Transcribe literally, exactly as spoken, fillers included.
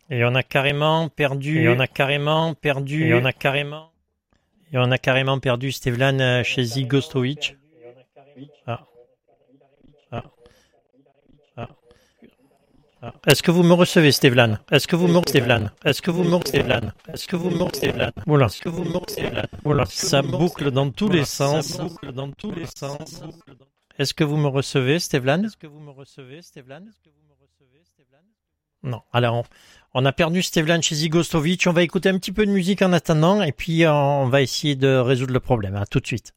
Et on a carrément perdu. Et on a carrément perdu. Et on a carrément. Et on a carrément perdu Stevlan euh, chez Zigostovic. Ah. Ah. Ah. Ah. Est-ce que vous me recevez, Stevlan? Est-ce que vous me Stevlan? Est-ce que vous me Stevlan? Est-ce que vous me Stevlan? Voilà. Est-ce que vous me Stevlan? Voilà. Ça boucle dans tous les sens. Ça boucle dans tous les sens. Est-ce que vous me recevez, Stevlan? Est-ce que vous me recevez, Stevlan? Non. Alors, on, on a perdu Stevlan chez Zigostovic. On va écouter un petit peu de musique en attendant et puis on va essayer de résoudre le problème. À tout de suite.